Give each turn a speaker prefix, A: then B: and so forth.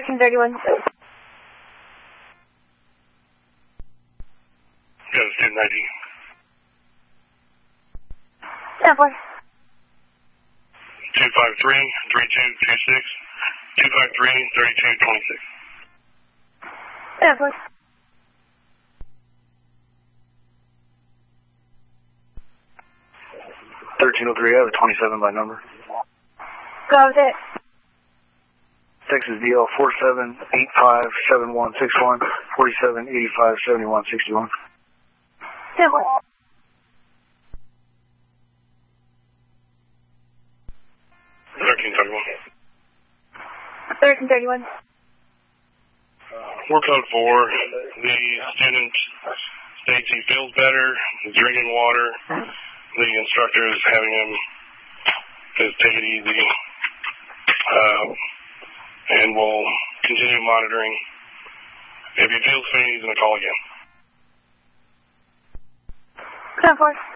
A: 1331.
B: Got a student ID.
A: 10-4.
B: 253-3226. 253-3226.
A: 10-4.
C: 1303, I have a 27 by number.
A: Go with it.
C: Texas DL 47857161 47857161.
A: 10-4.
B: 1331.
A: 1331.
B: We're code 4. The student states he feels better, he's drinking water. The instructor is having him just take it easy. And we'll continue monitoring. If he feels faint, he's going to call again.
A: 10-4.